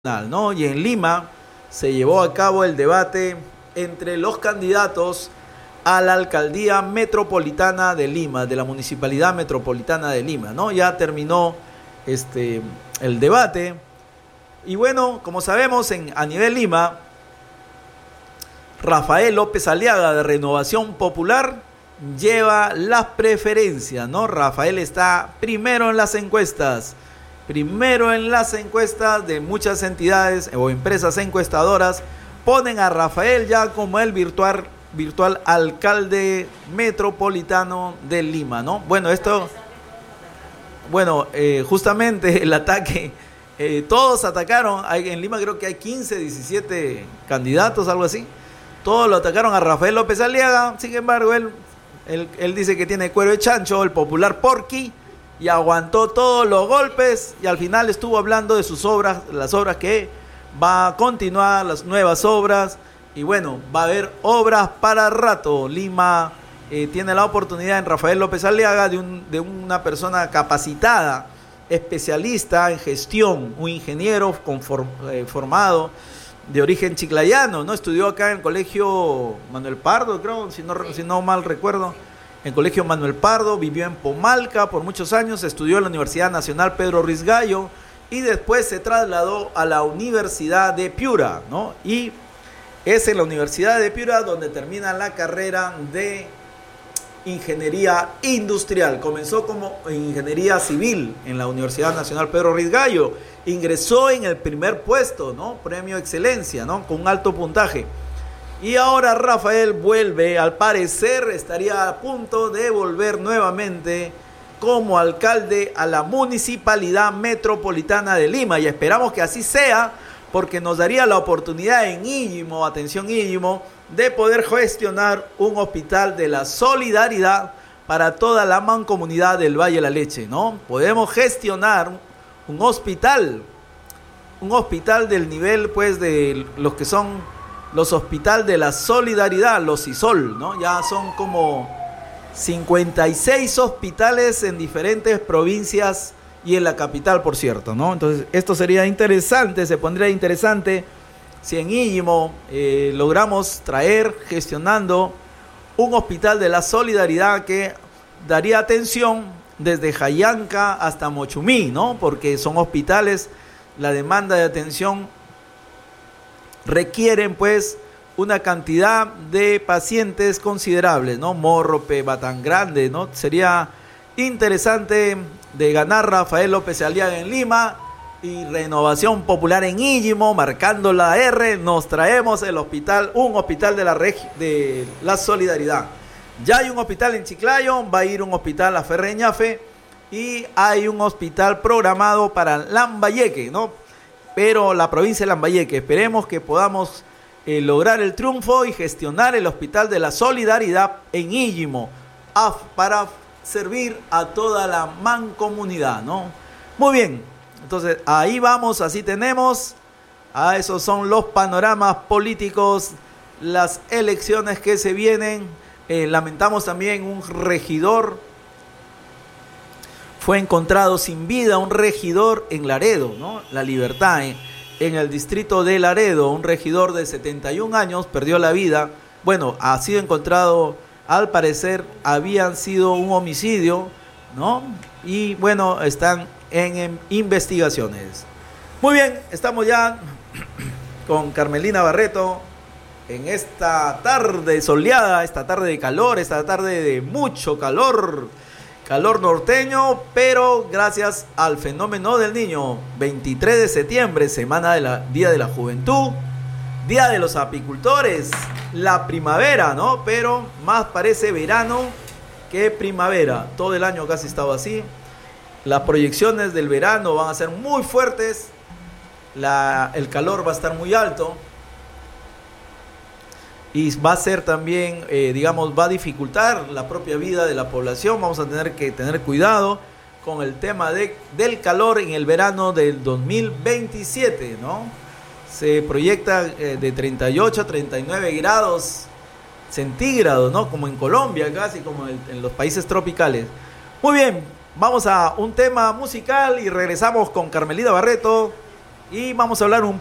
¿no? Y en Lima se llevó a cabo el debate entre los candidatos a la alcaldía metropolitana de Lima, de la municipalidad metropolitana de Lima, ¿no? Ya terminó el debate. Y bueno, como sabemos, a nivel Lima, Rafael López Aliaga de Renovación Popular lleva las preferencias, ¿no? Rafael está primero en las encuestas. Primero en las encuestas de muchas entidades o empresas encuestadoras ponen a Rafael ya como el virtual alcalde metropolitano de Lima, ¿no? Justamente el ataque, todos atacaron, en Lima creo que hay 15, 17 candidatos, algo así, todos lo atacaron a Rafael López Aliaga. Sin embargo, él dice que tiene cuero de chancho, el popular Porky, y aguantó todos los golpes y al final estuvo hablando de sus obras, las obras que va a continuar, las nuevas obras, y bueno, va a haber obras para rato. Lima tiene la oportunidad en Rafael López Aliaga de una persona capacitada, especialista en gestión, un ingeniero formado de origen chiclayano, ¿no? Estudió acá en el colegio Manuel Pardo, creo, si no mal recuerdo. En el colegio Manuel Pardo, vivió en Pomalca por muchos años, estudió en la Universidad Nacional Pedro Ruiz Gallo y después se trasladó a la Universidad de Piura, ¿no? Y es en la Universidad de Piura donde termina la carrera de Ingeniería Industrial. Comenzó como Ingeniería Civil en la Universidad Nacional Pedro Ruiz Gallo. Ingresó en el primer puesto, ¿no? Premio Excelencia, ¿no? Con un alto puntaje. Y ahora Rafael vuelve, al parecer estaría a punto de volver nuevamente como alcalde a la Municipalidad Metropolitana de Lima. Y esperamos que así sea, porque nos daría la oportunidad en Íllimo, atención Íllimo, de poder gestionar un hospital de la solidaridad para toda la mancomunidad del Valle de la Leche, ¿no? Podemos gestionar un hospital del nivel, pues, de los que son los hospitales de la solidaridad, los ISOL, ¿no? Ya son como 56 hospitales en diferentes provincias y en la capital, por cierto, ¿no? Entonces, esto sería interesante, se pondría interesante si en Íllimo logramos gestionando un hospital de la solidaridad que daría atención desde Jayanca hasta Mochumí, ¿no? Porque son hospitales, la demanda de atención requieren pues una cantidad de pacientes considerables, ¿no? Morrope, Batán Grande, ¿no? Sería interesante de ganar Rafael López Aliaga en Lima y Renovación Popular en Íllimo, marcando la R, nos traemos un hospital de la solidaridad. Ya hay un hospital en Chiclayo, va a ir un hospital a Ferreñafe y hay un hospital programado para Lambayeque, ¿no? Pero la provincia de Lambayeque, esperemos que podamos lograr el triunfo y gestionar el hospital de la solidaridad en Íllimo para servir a toda la mancomunidad, ¿no? Muy bien, entonces ahí vamos, así tenemos, esos son los panoramas políticos, las elecciones que se vienen. Lamentamos también un regidor. Fue encontrado sin vida un regidor en Laredo, ¿no? La Libertad, en el distrito de Laredo, un regidor de 71 años perdió la vida. Bueno, ha sido encontrado, al parecer, habían sido un homicidio, ¿no? Y bueno, están en investigaciones. Muy bien, estamos ya con Carmelina Barreto en esta tarde soleada, esta tarde de calor, esta tarde de mucho calor norteño, pero gracias al fenómeno del Niño, 23 de septiembre, semana Día de la Juventud, Día de los Apicultores, la primavera, ¿no? Pero más parece verano que primavera, todo el año casi estaba así. Las proyecciones del verano van a ser muy fuertes, el calor va a estar muy alto. Y va a ser también, va a dificultar la propia vida de la población. Vamos a tener que tener cuidado con el tema del calor en el verano del 2027, ¿no? Se proyecta de 38 a 39 grados centígrados, ¿no? Como en Colombia, casi como en los países tropicales. Muy bien, vamos a un tema musical y regresamos con Carmelina Barreto Y vamos a hablar un